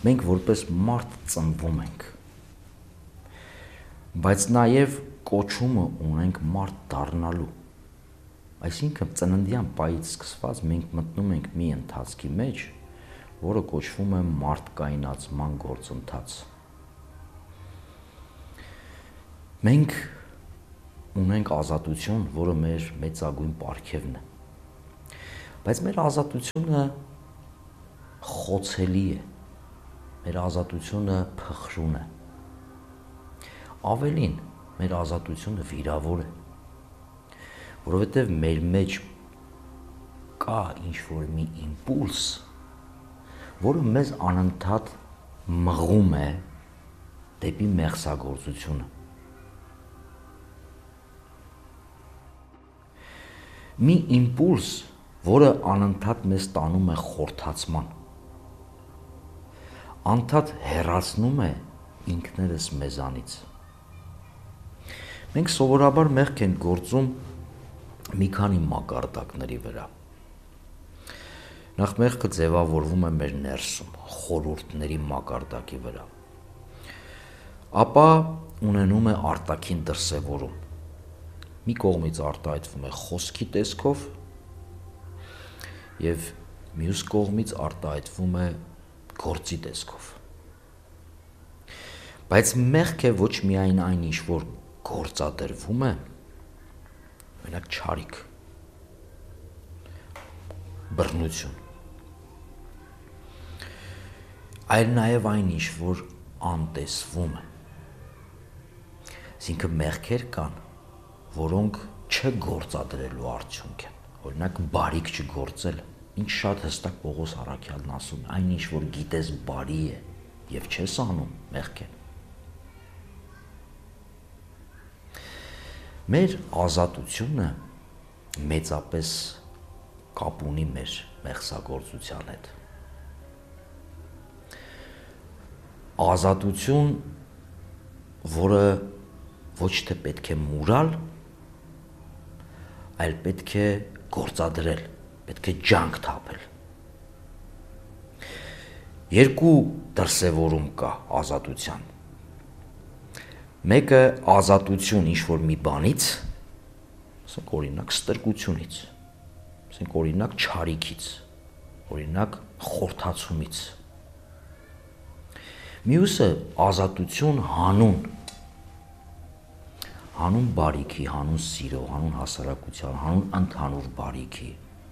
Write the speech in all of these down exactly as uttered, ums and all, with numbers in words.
մենք որպես մարդ ծնվում ենք, բայց նաև կոչումը ունենք մարդ դառնալու։ Այսինքն ծննդյան պահից սկսված մենք մտնում ենք մի ընթացքի մեջ, որը կոչվում է մարդկայնացման գործընթաց։ Մենք ունենք ազատություն, որը մեր մեծագույն պարգևն է, բայց մեր ազատությունը խոցելի է, մեր ազատությունը փխրուն է, ավելին մեր ազատությունը վիրավոր է, որովհետև մեր մեջ կա ինչ-որ մի իմպուլս, որը մեզ անընդհատ մղում է դեպի մեղսագործությունը։ Մի իմպուլս, որը անընդհատ մեզ տանում է խորթացման, անդադ հեռացնում է ինքներս մեզանից։ Մենք սովորաբար մեղք ենք գործում մի քանի մակարդակների վրա։ Նախ մեղքը ձևավորվում է մեր ներսում, խորհուրդների մակարդակի վրա։ Ապա ունենում է արտաքին դրսևորում։ Մի կողմից արտահայտվում է խոսքի տեսքով և մյուս կողմից արտահայտվում է գործի տեսքով։ Բայց մեղքը ոչ միայն այն ինչ որ գործադրվում է, մենակ չարիք, բռնություն, այլ նաև այն ինչ որ անտեսվում է։ Այսինքն մեղքեր կան, որոնք չգործադրելու արդյունք են, օրինակ բարիք չգործել, ինչ շատ հստակ Պողոս առաքյալն ասում է, այն ինչ որ գիտես բարի է և չես անում, մեղք է։ Մեր ազատությունը մեծապես կապ ունի մեր մեղսագործության հետ։ Ազատություն, որը ոչ թե պետք է մուրալ, այլ պետք է գործադրել, պետք է ջանք թափել։ Երկու դրսևորում կա ազատության։ Մեկը ազատություն ինչ-որ մի բանից, ասենք օրինակ ստրկությունից, ասենք օրինակ չարիքից, օրինակ խորթացումից։ Մյուսը ազատություն հանուն, հանուն բարիքի, հանուն սիրո, հանուն հասարակության, հանուն ընդհանուր բարիքի։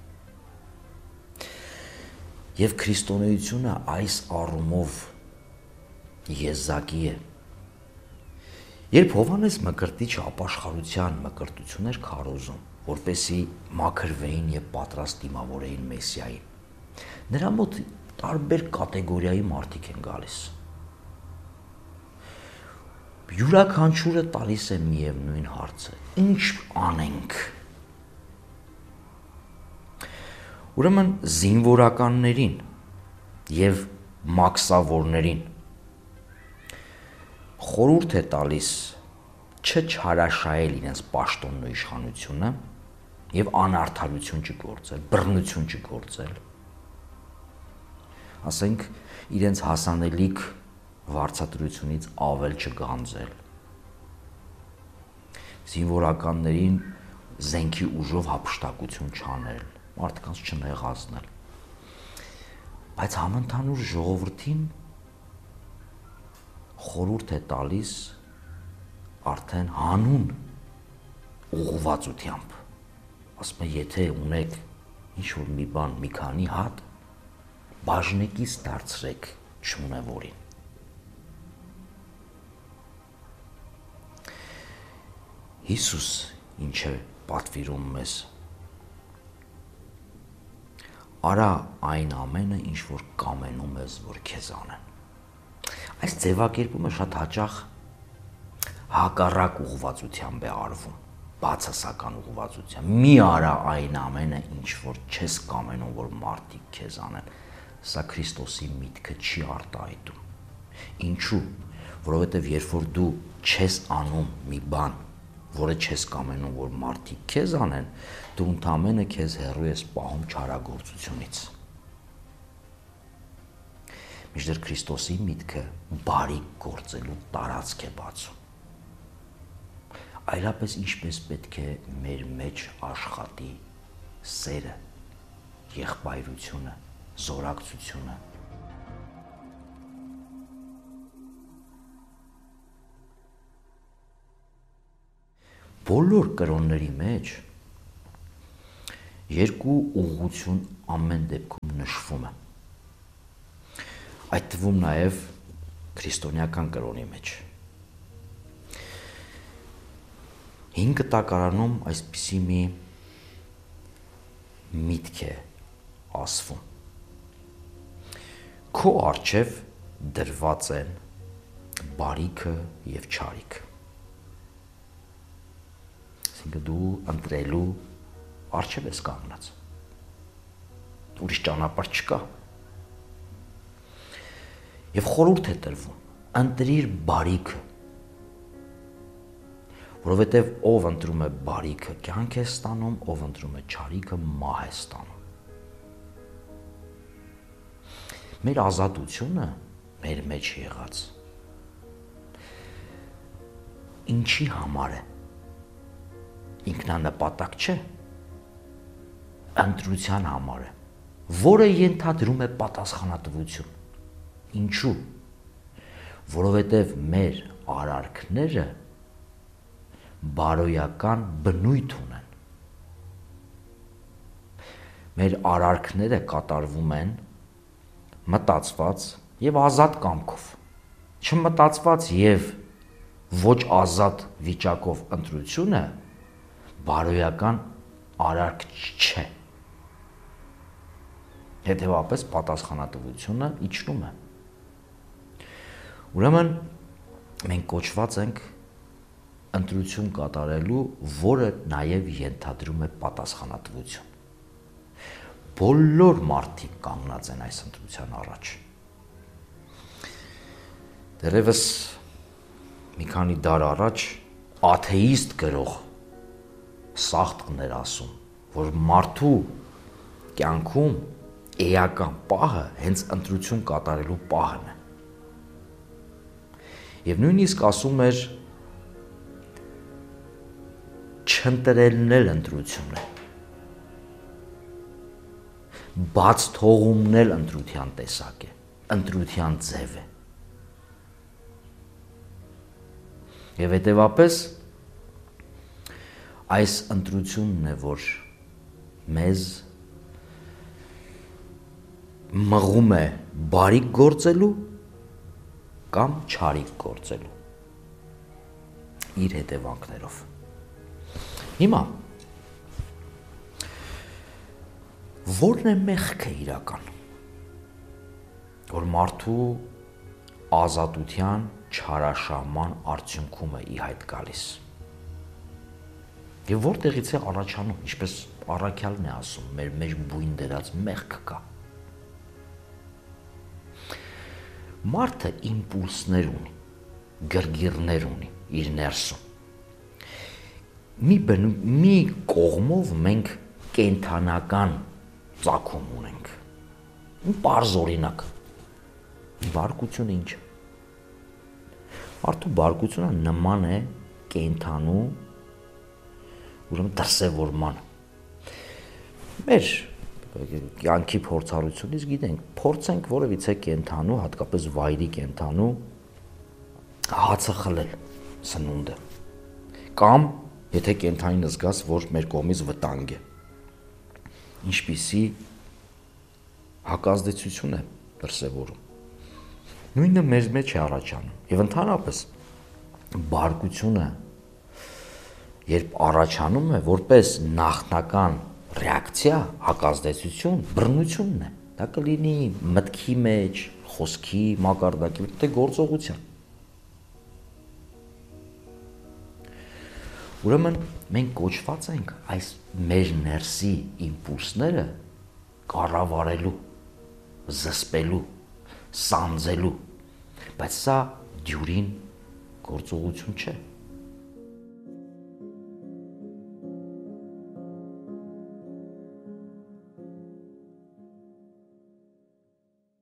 Եվ քրիստոնեությունը այս առումով եզակի է։ Երբ Հովհաննես Մկրտիչը ապաշխարության մկրտություն էր քարոզում, որպեսզի մաքրվեին և պատրաստ դիմավորեին Մեսիային, նրա մոտ տարբեր կատեգորիայի մարդիկ են գալիս։ Յուրաքանչյուրը տալիս է միևնույն հարցը. ինչ անենք։ Ուրեմն զինվորականներին և մաքսավորներին խորհուրդ է տալիս չչարաշահել իրենց պաշտոնն ու իշխանությունը և անարդարություն չգործել, բռնություն չգործել, ասենք իրենց հասանելիք վարձատրությունից ավել չգանձել, զինվորականներին զենքի ուժով հափշտակություն չանել, մարդկանց չնեղացնել, բայց համընդհանուր ժողովրդին խորհուրդ է տալիս արդեն հանուն ուղղվածությամբ, ասում է, եթե ունեք ինչ-որ մի բան, մի քանի հատ, բաժնեկից դարձրեք չունևորին։ Հիսուս ինչ է պատվիրում մեզ։ Արա այն ամենը, ինչ որ կամենում ես, որ քեզ անեն։ Այս ձևակերպումը շատ հաճախ հակառակ ուղղվածությամբ է արվում, բացասական ուղղվածությամբ։ Մի արա այն ամենը, ինչ որ չես կամենում, որ մարդիկ քեզ անեն։ Սա Քրիստոսի միտքը չի արտահայտում։ Ինչու՞։ Որովհետև երբ որ դու չես անում մի բան, որը չես կամենում, որ մարդիկ քեզ անեն, դու ընդամենը քեզ հեռու ես պահում չարագործությունից։ Մինչդեռ Քրիստոսի միտքը բարիք գործելու տարածք է բացում։ Այլապես ինչպես պետք է մեր մեջ աշխատի սերը, եղբայրությունը, զորակցությունը։ Բոլոր կրոնների մեջ երկու ուղղություն ամեն դեպքում նշվում է։ Այդ թվում նաև քրիստոնեական կրոնի մեջ։ Հին կտակարանում այսպիսի մի միտք է ասվում։ Քո առջև դրված են բարիքը և չարիքը։ Այսինքն դու ընտրելու առջև ես կանգնած։ Ուրիշ ճանապարհ չկա։ Եվ խորհուրդ է տրվում, ընտրիր բարիքը, որովհետև ով ընտրում է բարիքը, կյանք է ստանում, ով ընտրում է չարիքը, մահ է ստանում։ Մեր ազատությունը մեր մեջ եղած ինչի համար է։ Ինքնանպատակ չէ, ընտրության համար է, որը ենթադրում է պատասխանատվություն։ Ինչու՞։ Որովհետև մեր արարքները բարոյական բնույթ ունեն։ Մեր արարքները կատարվում են մտածված և ազատ կամքով, չմտածված և ոչ ազատ վիճակով ընտրությունը բարոյական արարք չէ։ Հետևաբար պատասխանատվությունը իջնում է։ Ուրեմն մենք կոչված ենք ընտրություն կատարելու, որը նաև ենթադրում է պատասխանատվություն։ Բոլոր մարդիկ կանգնած են այս ընտրության առաջ։ Դեռևս մի քանի դար առաջ աթեիստ գրող Սախտկն էր ասում, որ մարդու կյանքում էական պահը հենց ընտրություն կատարելու պահն է։ Եվ նույնիսկ ասում էր չընտրելն էլ ընտրություն է, բաց թողումն էլ ընտրության տեսակ է, ընտրության ձև է։ Եվ հետևապես այս ընտրությունն է, որ մեզ մղում է բարիք գործելու կամ չարիք գործելու իր հետևանքներով։ Հիմա որն է մեղքը իրական, որ մարդու ազատության չարաշահման արդյունքում է ի հայտ գալիս։ Եվ որտեղից է առաջանում, ինչպես առաքյալն է ասում, մեր մեջ բույն դրած մեղք կա։ Մարդը իմպուլսներ ունի, գրգիռներ ունի իր ներսում։ Մի բնու, մի կողմով մենք կենթանական ծագում ունենք։ Պարզ օրինակ։ Բարկությունը ինչ է։ Մարդու բարկությունը նման է կենթանու, ուրեմն դրսևորման։ Մեր կյանքի փորձառությունից գիտենք, փորձենք որևիցե կենթանու, հատկապես վայրի կենթանու հացը խլել, սնունդը։ Կամ եթե կենթանին զգաս, որ մեր կողմից վտանգ է։ Ինչպիսի հակազդեցություն է դրսևորում։ Նույնը մեր մեջ է առաջանում։ Եվ ընդհանրապես բարկությունը, երբ առաջանում է որպես նախնական ռեակցիա, հակազդեցություն, բռնությունն է։ Դա կլինի մտքի մեջ, խոսքի մակարդակի, թե գործողության։ Ուրեմն մենք կոչված ենք այս մեր ներսի իմպուլսները կառավարելու, զսպելու, սանձելու, բայց սա դյուրին գործողություն չէ։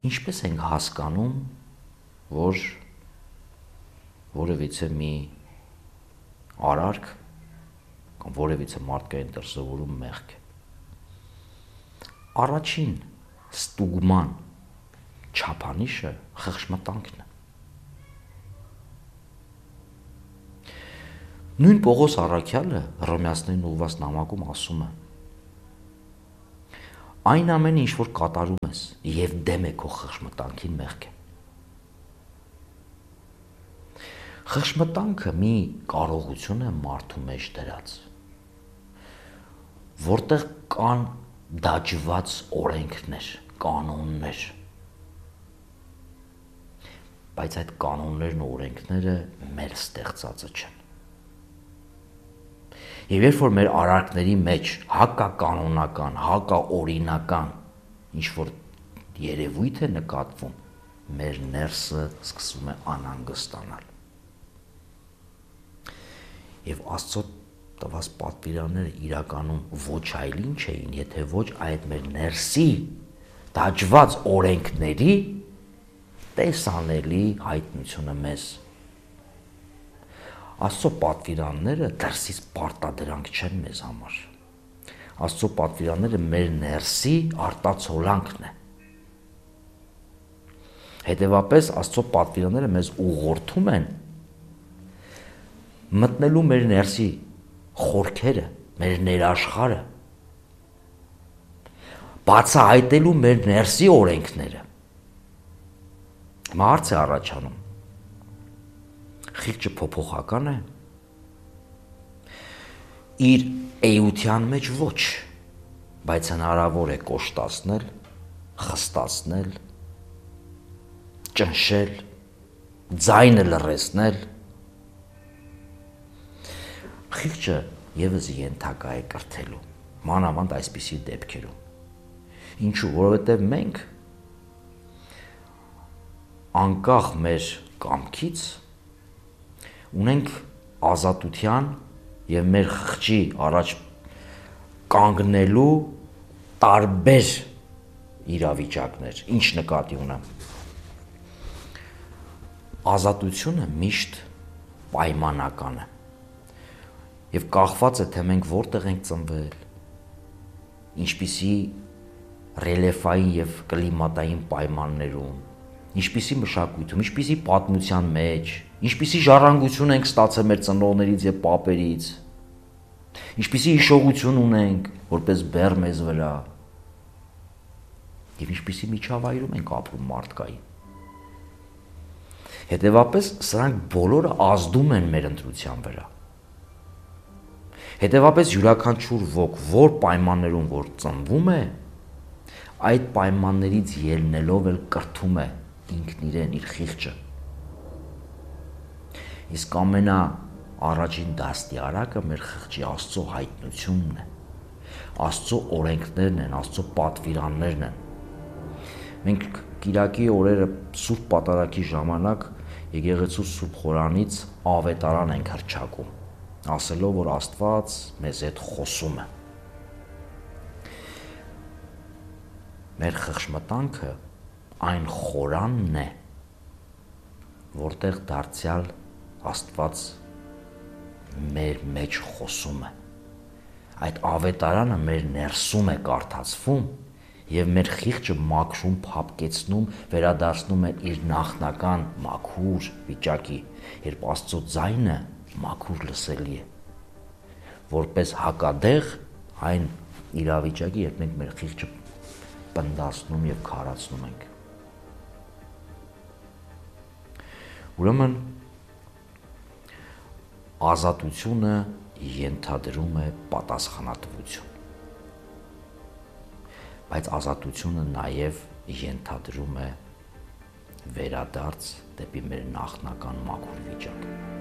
ինչպես ենք հասկանում, որ որևիցե մի արարք կամ որևիցե մարդկային դրսևորում մեղք է։ Առաջին ստուգման չափանիշը խղճմտանքն է։ Նույն Պողոս առաքյալը Հռոմեացիներին ուղղված նամակում ասում է. այն ամենը, ինչ որ կատարում ես եւ դեմ է քո խղճմտանքին, մեղք է։ Խղճմտանքը մի կարողություն է մարդու մեջ դրած, որտեղ կան դաջված օրենքներ, կանոններ, բայց այդ կանոններն ու օրենքները մեր ստեղծածը չեն։ Եվ երբ որ մեր արարքների մեջ հակականոնական, հակաօրինական ինչ-որ երևույթ է նկատվում, մեր ներսը սկսում է անհանգստանալ։ Եվ Աստծո տված պատվիրանները իրականում ոչ այլ ինչ էին, եթե ոչ այդ մեր ներսի դաջված օրենքների տեսանելի հայտնությունը մեզ։ Աստծո պատվիրանները դրսից պարտադրանք չեն մեզ համար։ Աստծո պատվիրանները մեր ներսի արտացոլանքն է։ Հետևաբար Աստծո պատվիրանները մեզ ուղղորդում են մտնելու մեր ներսի խորքերը, մեր ներաշխարը, բացահայտելու մեր ներսի օրենքները։ Հարց է առաջանում. խիղճը փոփոխական է։ Իր էության մեջ ոչ, բայց հնարավոր է կոշտացնել, խստացնել, ճնշել, ձայնը լռեցնել։ Խիղճը ևս ենթակա է կրթելու, մանավանդ այսպիսի դեպքերում։ Ինչու, որովհետև մենք անկախ մեր կամքից ունենք ազատության եւ մեր խղճի առաջ կանգնելու տարբեր իրավիճակներ։ Ինչ նկատի ունեմ։ Ազատությունը միշտ պայմանական է եւ կախված է, թե մենք որտեղ ենք ծնվել, ինչպիսի ռելիեֆային եւ կլիմատային պայմաններում, ինչպիսի մշակույթում, ինչպիսի պատմության մեջ, ինչպիսի ժառանգություն ենք ստացել մեր ծնողներից եւ պապերից, ինչպիսի հիշողություն ունենք որպես բեռ մեզ վրա եւ ինչպիսի միջավայրում ենք ապրում մարդկային։ Հետևաբար սրանք բոլորը ազդում են մեր ընտրության վրա։ Հետևաբար յուրաքանչյուր ոք, որ պայմաններում որ ծնվում է, այդ պայմաններից ելնելով էլ կրթում է ինքն իրեն, իր խիղճը։ Իսկ ամենա առաջին դաստիարակը մեր խղճի Աստծո հայտնությունն է, Աստծո օրենքներն են, Աստծո պատվիրաններն են։ Մենք կիրակի օրերը Սուրբ Պատարագի ժամանակ եկեղեցու Սուրբ Խորանից ավետարան ենք հռչակում, ասելով, որ Աստված մեզ հետ խոսում է։ Մեր խղճմտանքը այն խորանն է, որտեղ դարձյալ Աստված մեր մեջ խոսում է։ Այդ ավետարանը մեր ներսում է կարդացվում եւ մեր խիղճը մաքրում, փափկեցնում, վերադարձնում է իր նախնական մաքուր վիճակի, երբ Աստծո ձայնը մաքուր լսելի է, որպես հակադեղ այն իրավիճակի, երբ մենք մեր խիղճը պնդացնում եւ քարացնում ենք։ Ուրեմն ազատությունը ենթադրում է պատասխանատվություն, բայց ազատությունը նաև ենթադրում է վերադարձ դեպի մեր նախնական մաքուր վիճակ։